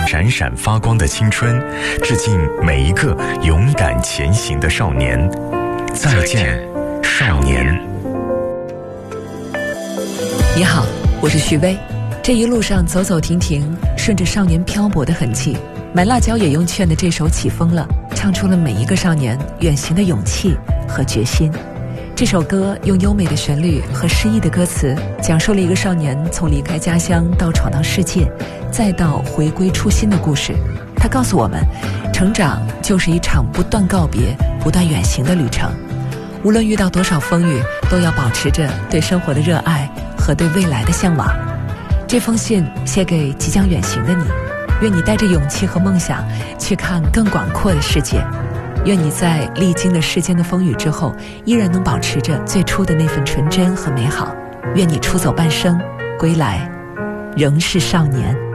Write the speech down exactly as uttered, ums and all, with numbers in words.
闪闪发光的青春，致敬每一个勇敢前行的少年。再见，少年。 你好，我是徐薇。这一路上走走停停，顺着少年漂泊的痕迹，买辣椒也用劝的这首《起风了》，唱出了每一个少年远行的勇气和决心。这首歌用优美的旋律和诗意的歌词，讲述了一个少年从离开家乡到闯荡世界，再到回归初心的故事。他告诉我们，成长就是一场不断告别、不断远行的旅程。无论遇到多少风雨，都要保持着对生活的热爱和对未来的向往。这封信写给即将远行的你，愿你带着勇气和梦想去看更广阔的世界。愿你在历经了世间的风雨之后，依然能保持着最初的那份纯真和美好。愿你出走半生，归来仍是少年。